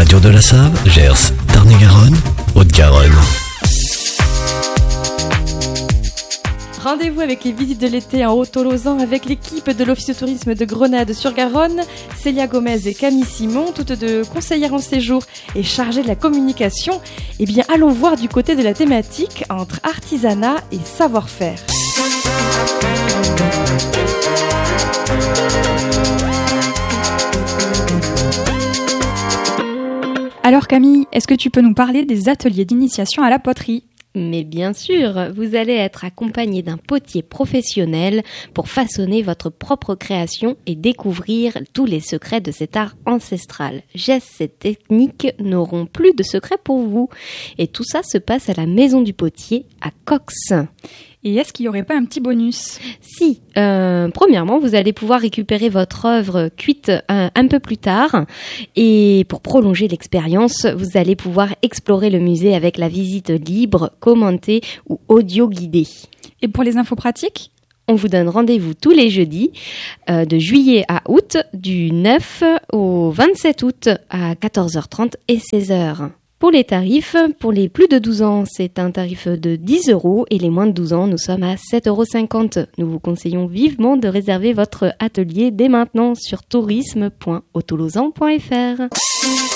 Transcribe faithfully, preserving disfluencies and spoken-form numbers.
Radio de la Save, Gers, Tarn-et-Garonne, Haute-Garonne. Rendez-vous avec les visites de l'été en Haut-Tolosan avec l'équipe de l'Office de tourisme de Grenade-sur-Garonne, Célia Gomez et Camille Simon, toutes deux conseillères en séjour et chargées de la communication. Eh bien, allons voir du côté de la thématique entre artisanat et savoir-faire. Alors Camille, est-ce que tu peux nous parler des ateliers d'initiation à la poterie ? Mais bien sûr, vous allez être accompagné d'un potier professionnel pour façonner votre propre création et découvrir tous les secrets de cet art ancestral. Gestes et techniques n'auront plus de secrets pour vous. Et tout ça se passe à la Maison du Potier à Cox. Et est-ce qu'il n'y aurait pas un petit bonus ? Si, euh, premièrement, vous allez pouvoir récupérer votre œuvre cuite un, un peu plus tard. Et pour prolonger l'expérience, vous allez pouvoir explorer le musée avec la visite libre, commentée ou audio guidée. Et pour les infos pratiques ? On vous donne rendez-vous tous les jeudis, euh, de juillet à août, du neuf au vingt-sept août à quatorze heures trente et seize heures. Pour les tarifs, pour les plus de douze ans, c'est un tarif de dix euros et les moins de douze ans, nous sommes à sept euros cinquante. Nous vous conseillons vivement de réserver votre atelier dès maintenant sur tourisme point haut tolosan point f r.